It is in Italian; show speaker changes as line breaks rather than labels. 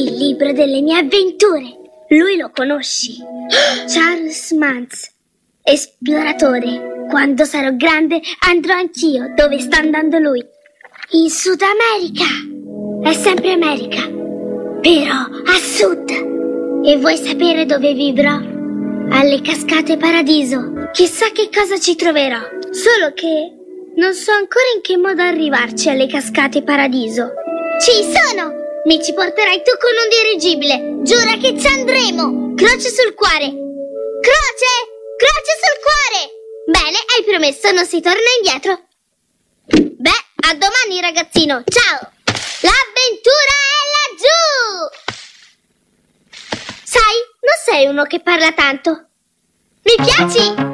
Il libro delle mie avventure. Lui lo conosci? Charles Mantz, esploratore. Quando sarò grande andrò anch'io dove sta andando lui. In Sud America. È sempre America, però a sud. E vuoi sapere dove vivrò? Alle Cascate Paradiso. Chissà che cosa ci troverò. Solo che non so ancora in che modo arrivarci alle Cascate Paradiso. Ci sono! Mi ci porterai tu con un dirigibile. Giura che ci andremo. Croce sul cuore. Croce! Croce sul cuore! Bene, hai promesso, non si torna indietro. Beh, a domani ragazzino. Ciao! L'avventura è laggiù! Sai, non sei uno che parla tanto. Mi piaci?